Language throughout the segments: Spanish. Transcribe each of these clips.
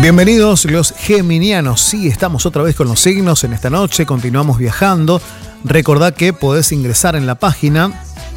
Bienvenidos los geminianos. Sí, estamos otra vez con los signos en esta noche. Continuamos viajando. Recordá que podés ingresar en la página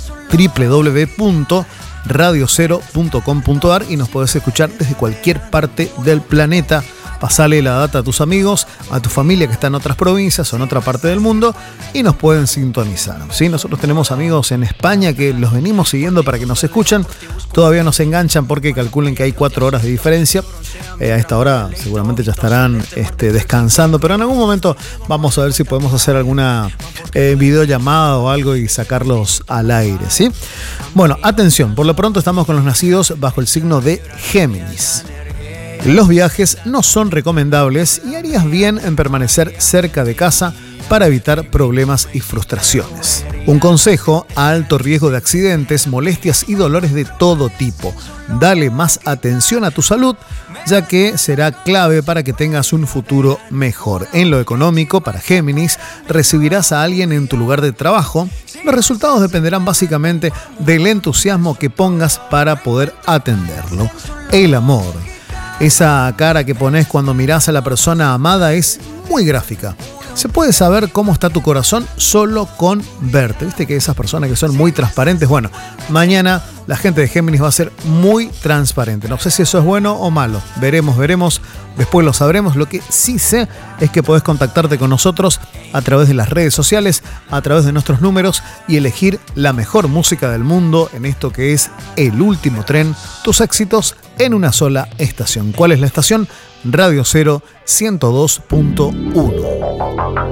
www.radiocero.com.ar y nos podés escuchar desde cualquier parte del planeta. Pasale la data a tus amigos, a tu familia que está en otras provincias o en otra parte del mundo y nos pueden sintonizar. ¿Sí? Nosotros tenemos amigos en España que los venimos siguiendo para que nos escuchen. Todavía nos enganchan porque calculen que hay 4 horas de diferencia. A esta hora seguramente ya estarán descansando, pero en algún momento vamos a ver si podemos hacer alguna videollamada o algo y sacarlos al aire. ¿Sí? Bueno, atención, por lo pronto estamos con los nacidos bajo el signo de Géminis. Los viajes no son recomendables y harías bien en permanecer cerca de casa para evitar problemas y frustraciones. Un consejo: a alto riesgo de accidentes, molestias y dolores de todo tipo. Dale más atención a tu salud, ya que será clave para que tengas un futuro mejor. En lo económico, para Géminis, recibirás a alguien en tu lugar de trabajo. Los resultados dependerán básicamente del entusiasmo que pongas para poder atenderlo. El amor. Esa cara que pones cuando mirás a la persona amada es muy gráfica. Se puede saber cómo está tu corazón solo con verte. ¿Viste que esas personas que son muy transparentes? Bueno, mañana la gente de Géminis va a ser muy transparente. No sé si eso es bueno o malo. Veremos. Después lo sabremos. Lo que sí sé es que podés contactarte con nosotros a través de las redes sociales, a través de nuestros números y elegir la mejor música del mundo en esto que es El Último Tren. Tus éxitos en una sola estación. ¿Cuál es la estación? Radio Cero 102.1.